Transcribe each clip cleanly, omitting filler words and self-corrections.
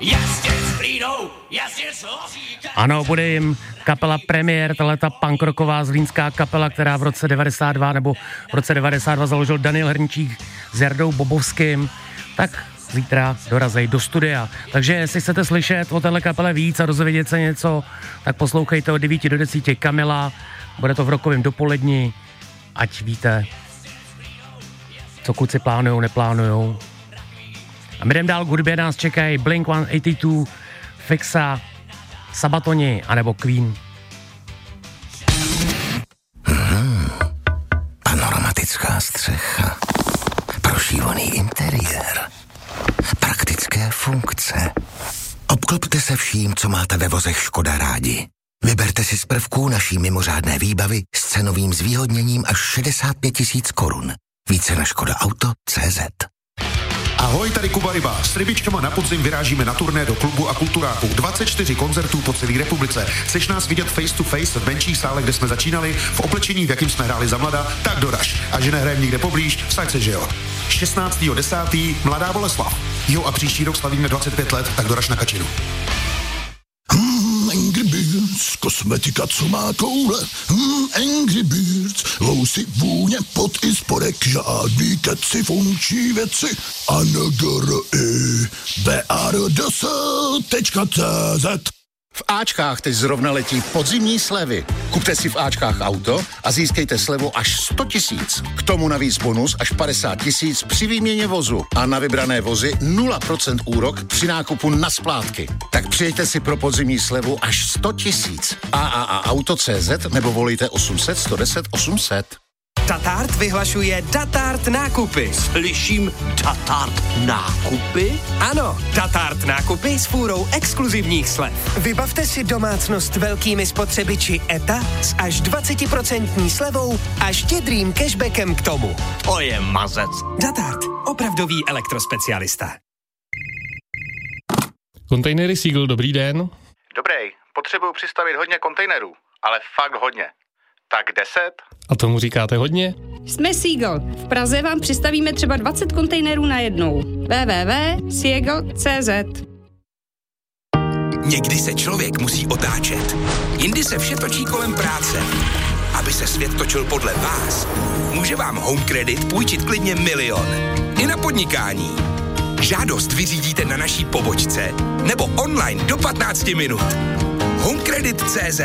Ano, bude jim kapela Premiér, tahleta punkrocková zlínská kapela, která v roce 92 nebo v roce 92 založil Daniel Hrnčík s Jardou Bobovským, tak zítra dorazej do studia. Takže jestli chcete slyšet o téhle kapele víc a dozvědět se něco, tak poslouchejte od 9 do 10 Kamila, bude to v rokovém dopoledni, ať víte, co kluci plánujou, neplánujou. A my jdem dál k hudbě, nás čekají Blink-182, Fixa, Sabatoni, anebo Queen. Panoramatická střecha, prošívaný interiér, praktické funkce. Obklopte se vším, co máte ve vozech Škoda rádi. Vyberte si z prvků naší mimořádné výbavy s cenovým zvýhodněním až 65 000 korun. Více na škodaauto.cz. Ahoj, tady Kuba Ryba. S rybičkama na podzim vyrážíme na turné do klubu a kulturáku. 24 koncertů po celé republice. Chceš nás vidět face to face v menších sálech, kde jsme začínali, v oblečení, v jakým jsme hráli za mlada, tak doraž. A že nehrajeme nikde poblíž, vsaď se, že jo. 16.10. Mladá Boleslav. Jo, a příští rok slavíme 25 let, tak doraž na Kačinu. Angry Birds, kosmetika, co má koule. Angry Birds, lousy, vůně, pot i spodek, žádný keci, funkční věci. BARDS.cz. V Ačkách teď zrovna letí podzimní slevy. Kupte si v Ačkách auto a získejte slevu až 100 000. K tomu navíc bonus až 50 000 při výměně vozu. A na vybrané vozy 0% úrok při nákupu na splátky. Tak přijďte si pro podzimní slevu až 100 000. AAA-auto.cz nebo volejte 800 110 800. Datart vyhlašuje Datart nákupy. Slyším Datart nákupy? Ano, Datart nákupy s fůrou exkluzivních slev. Vybavte si domácnost velkými spotřebiči ETA s až 20% slevou a štědrým cashbackem k tomu. To je mazec. Datart, opravdový elektrospecialista. Kontejnery Seagull, dobrý den. Dobrý, potřebuju přistavit hodně kontejnerů, ale fakt hodně. Tak 10? A tomu říkáte hodně? Jsme Seagull. V Praze vám přistavíme třeba 20 kontejnerů najednou. www.seagull.cz. Někdy se člověk musí otáčet. Jindy se vše točí kolem práce. Aby se svět točil podle vás, může vám Home Credit půjčit klidně 1 000 000. I na podnikání. Žádost vyřídíte na naší pobočce nebo online do 15 minut. Homecredit.cz.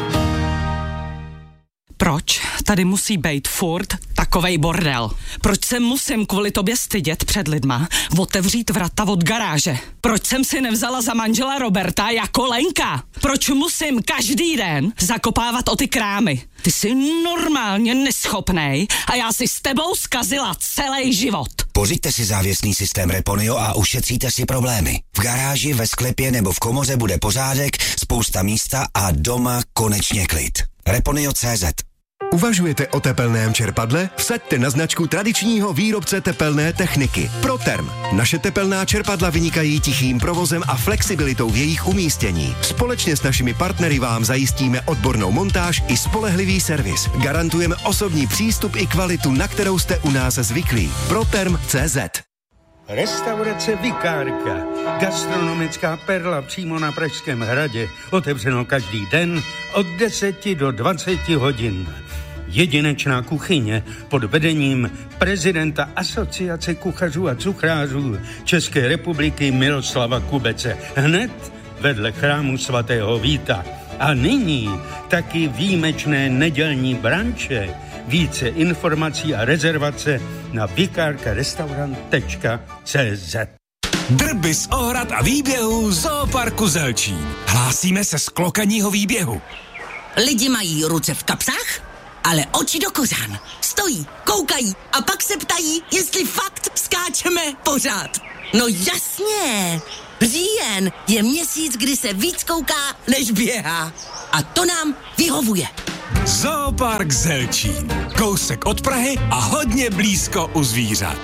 Proč tady musí být furt takovej bordel? Proč se musím kvůli tobě stydět před lidma otevřít vrata od garáže? Proč jsem si nevzala za manžela Roberta jako Lenka? Proč musím každý den zakopávat o ty krámy? Ty jsi normálně neschopnej a já si s tebou zkazila celý život. Pořiďte si závěsný systém Reponio a ušetříte si problémy. V garáži, ve sklepě nebo v komoře bude pořádek, spousta místa a doma konečně klid. Reponio.cz. Uvažujete o tepelném čerpadle? Vsaďte na značku tradičního výrobce tepelné techniky Proterm. Naše tepelná čerpadla vynikají tichým provozem a flexibilitou v jejich umístění. Společně s našimi partnery vám zajistíme odbornou montáž i spolehlivý servis. Garantujeme osobní přístup i kvalitu, na kterou jste u nás zvyklí. Proterm.cz. Restaurace Vikárka. Gastronomická perla přímo na Pražském hradě. Otevřeno každý den od 10 do 20 hodin. Jedinečná kuchyně pod vedením prezidenta Asociace kuchařů a cuchrářů České republiky Miroslava Kubece. Hned vedle chrámu svatého Víta. A nyní taky výjimečné nedělní branče. Více informací a rezervace na vikarkarestaurant.cz. Drby z ohrad a výběhu Zooparku Zelčín. Hlásíme se z klokaního výběhu. Lidi mají ruce v kapsách, ale oči do kořán. Stojí, koukají a pak se ptají, jestli fakt skáčeme pořád. No jasně, říjen je měsíc, kdy se víc kouká, než běhá. A to nám vyhovuje. Zoopark Zelčín. Kousek od Prahy a hodně blízko u zvířat.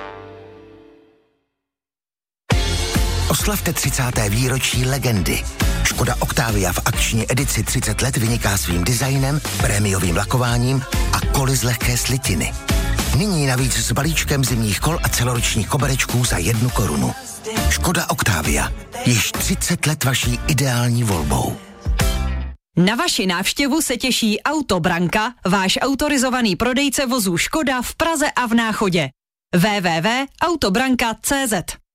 Oslavte 30. výročí legendy. Škoda Octavia v akční edici 30 let vyniká svým designem, prémiovým lakováním a koly z lehké slitiny. Nyní navíc s balíčkem zimních kol a celoročních koberečků za 1 korunu. Škoda Octavia. Již 30 let vaší ideální volbou. Na vaši návštěvu se těší Autobranka, váš autorizovaný prodejce vozů Škoda v Praze a v Náchodě. www.autobranka.cz.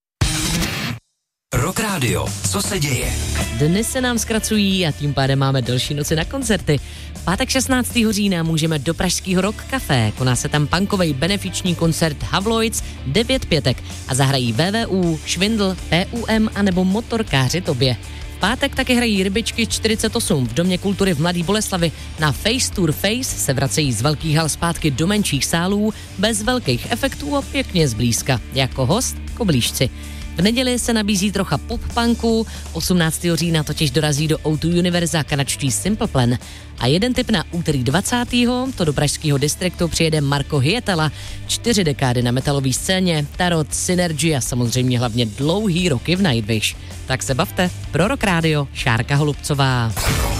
Rock Radio. Co se děje? Dny se nám zkracují a tím pádem máme delší noci na koncerty. V pátek 16. října můžeme do pražského Rock Café. Koná se tam punkovej benefiční koncert Havloids 9 pětek a zahrají VVU, Švindl, PUM a nebo Motorkáři tobě. V pátek taky hrají Rybičky 48 v Domě kultury v Mladý Boleslavi. Na Face Tour Face se vracejí z velkých hal zpátky do menších sálů, bez velkých efektů a pěkně zblízka. Jako host Koblížci. V neděli se nabízí trocha pop-punku, 18. října totiž dorazí do O2 Univerza kanadští Simple Plan. A jeden tip na úterý 20. to do pražského distriktu přijede Marko Hyetala. 4 dekády na metalové scéně, Tarot, Synergy a samozřejmě hlavně dlouhý roky v Nightwish. Tak se bavte. Pro Rock Radio, Šárka Holubcová.